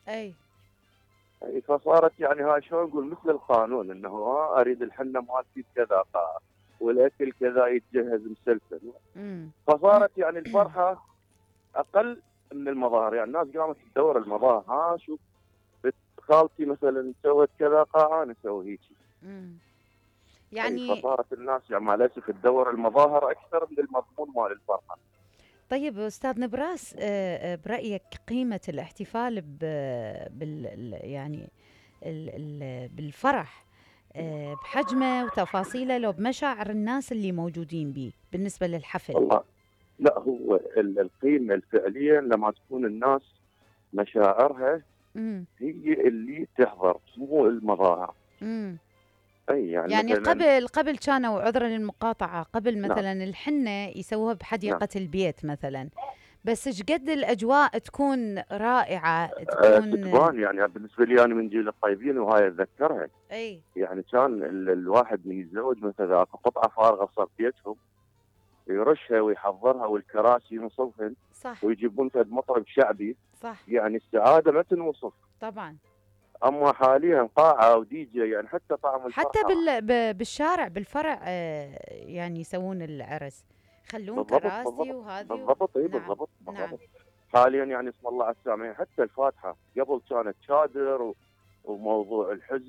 أي. أي فصارت يعني هاي شلون نقول مثل القانون انه اريد الحنه مالتي بكذا قاعه والاكل كذا يتجهز مسلسل. إمم. فصارت يعني الفرحه اقل من المظاهر، يعني الناس قامت تدور المظاهر، ها شوف بنت خالتي مثلا سوت كذا قاعه انا اسوي هيك. إمم. اي يعني فصارت الناس يعني مع الاسف تدور المظاهر اكثر من المضمون مال الفرحه. طيب أستاذ نبراس، برأيك قيمة الاحتفال يعني بالفرح، بحجمه وتفاصيله لو بمشاعر الناس اللي موجودين بيه بالنسبة للحفل؟ والله لا، هو القيمه الفعليه لما تكون الناس مشاعرها إمم. هي اللي تحضر مو المظاهر. إمم. اي يعني يعني مثلا. قبل كانوا، عذرا للمقاطعة، قبل نعم. مثلا الحنة يسووها نعم. بحديقة البيت مثلا، بس ايش قد الأجواء تكون رائعة، تكون تبان يعني بالنسبه لي انا من جيل الطيبين وهاي اتذكرها. أي. يعني كان الواحد من يتزوج مثلا اكو قطعه فارغه صار بيتهم يرشها ويحضرها والكراسي ينصفهن صح. ويجيبون فد مطرب شعبي. صح. يعني السعاده ما تنوصف. طبعا. اما حاليا قاعه ودي جي يعني حتى طعم حتى الفرحه راح. بالشارع بالفرع، يعني يسوون العرس، يخلون بالضبط كراسي بالضبط وهذه بالضبط اي نعم. بالضبط نعم. بالضبط. حاليا يعني اسم الله على السامع، حتى الفاتحه قبل كانت شادر وموضوع الحزن